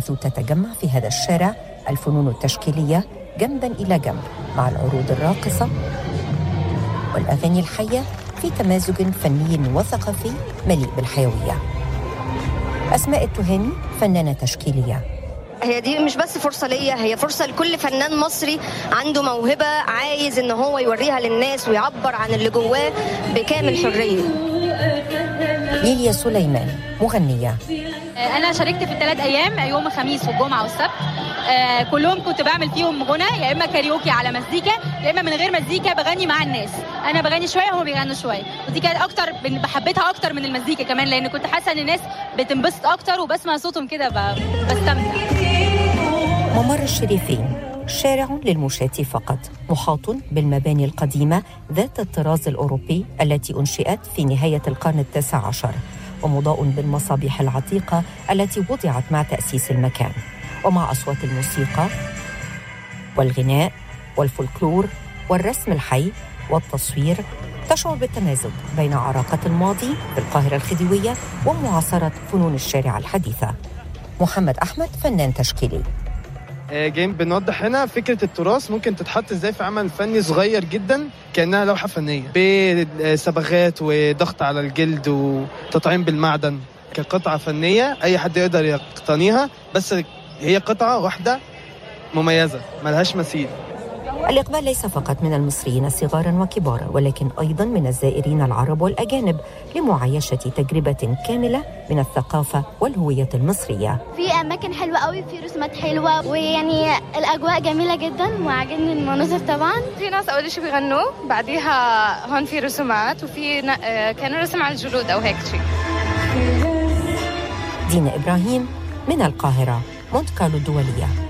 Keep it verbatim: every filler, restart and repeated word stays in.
حيث تتجمع في هذا الشارع الفنون التشكيلية جنباً إلى جنب مع العروض الراقصة والأغاني الحية في تمازج فني وثقافي مليء بالحيوية. أسماء التهامي فنانة تشكيلية. هي دي مش بس فرصة ليا، هي فرصة لكل فنان مصري عنده موهبة عايز إن هو يوريها للناس ويعبر عن اللي جواه بكامل حرية. ليليا سليمان مغنية. أنا شاركت في الثلاث أيام، يوم الخميس والجمعة والسبت. آه كلهم كنت بعمل فيهم غنى، يا إما كاريوكي على مزيكا يا إما من غير مزيكا بغني مع الناس. أنا بغني شوية وهم بيغنوا شوية، ودي كانت أكتر بحبتها أكتر من المزيكا كمان، لأن كنت حاسة إن الناس بتنبسط أكتر وبسمع صوتهم كده بستمتع. ممر الشريفين شارع للمشاة فقط، محاط بالمباني القديمة ذات الطراز الأوروبي التي أنشئت في نهاية القرن التاسع عشر، ومضاء بالمصابيح العتيقة التي وضعت مع تأسيس المكان، ومع أصوات الموسيقى والغناء والفولكلور والرسم الحي والتصوير، تشعر بالتمازج بين عراقة الماضي في القاهرة الخديوية ومعاصرة فنون الشارع الحديثة. محمد أحمد فنان تشكيلي. جايين بنوضح هنا فكرة التراث ممكن تتحط ازاي في عمل فني صغير جدا كأنها لوحة فنية، بصبغات وضغط على الجلد وتطعيم بالمعدن كقطعة فنية أي حد يقدر يقتنيها، بس هي قطعة واحدة مميزة ملهاش مثيل. الإقبال ليس فقط من المصريين صغاراً وكباراً، ولكن أيضاً من الزائرين العرب والأجانب لمعايشة تجربة كاملة من الثقافة والهوية المصرية. في أماكن حلوة قوي، في رسومات حلوة، ويعني الأجواء جميلة جداً وعجبني المناظر طبعاً. في ناس أول شيء بيغنوا، بعديها هون في رسومات وفي كانوا رسم على الجلود أو هيك شيء. دينا إبراهيم من القاهرة، مونت كارلو الدولية.